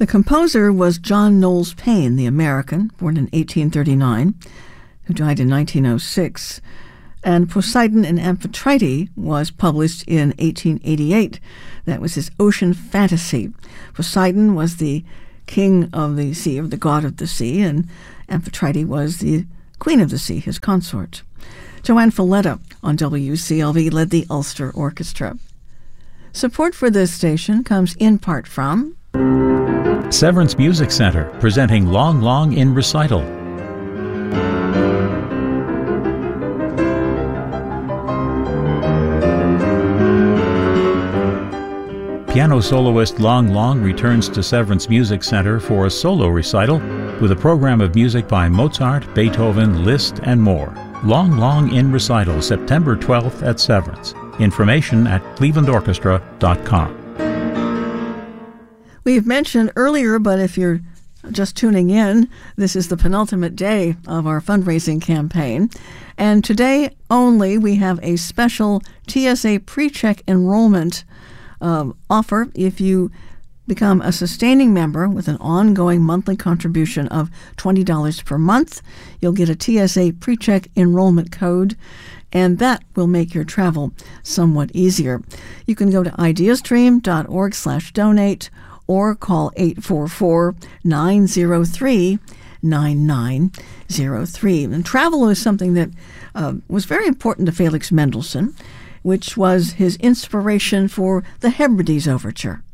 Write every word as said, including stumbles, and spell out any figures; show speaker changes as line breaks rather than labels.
The composer was John Knowles Paine, the American, born in eighteen thirty-nine, who died in nineteen oh six. And Poseidon and Amphitrite was published in eighteen eighty-eight. That was his ocean fantasy. Poseidon was the king of the sea, or the god of the sea, and Amphitrite was the queen of the sea, his consort. Joanne Falletta on W C L V led the Ulster Orchestra. Support for this station comes in part from
Severance Music Center, presenting Long Long in Recital. Piano soloist Long Long returns to Severance Music Center for a solo recital with a program of music by Mozart, Beethoven, Liszt, and more. Long Long in Recital, September twelfth at Severance. Information at cleveland orchestra dot com.
We've mentioned earlier, but if you're just tuning in, this is the penultimate day of our fundraising campaign. And today only we have a special T S A pre-check enrollment um, offer. If you become a sustaining member with an ongoing monthly contribution of twenty dollars per month, you'll get a T S A pre-check enrollment code, and that will make your travel somewhat easier. You can go to ideastream dot org slash donate or call eight four four, nine zero three, nine nine zero three. And travel is something that uh, was very important to Felix Mendelssohn, which was his inspiration for the Hebrides Overture.